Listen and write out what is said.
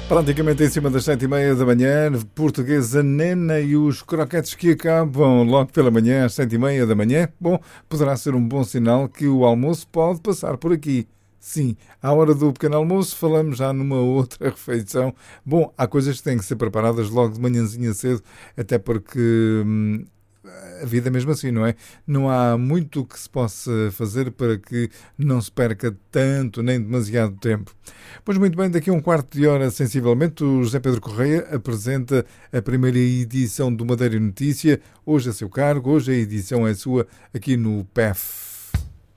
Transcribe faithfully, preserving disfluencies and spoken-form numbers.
Praticamente em cima das sete e meia da manhã, Portuguesa Nena e os croquetes que acabam logo pela manhã, às sete e meia da manhã. Bom, poderá ser um bom sinal que o almoço pode passar por aqui. Sim, à hora do pequeno almoço falamos já numa outra refeição. Bom, há coisas que têm que ser preparadas logo de manhãzinha cedo, até porque hum, a vida é mesmo assim, não é? Não há muito que se possa fazer para que não se perca tanto nem demasiado tempo. Pois muito bem, daqui a um quarto de hora, sensivelmente, o José Pedro Correia apresenta a primeira edição do Madeira Notícia, hoje a seu cargo, hoje a edição é sua aqui no P E F.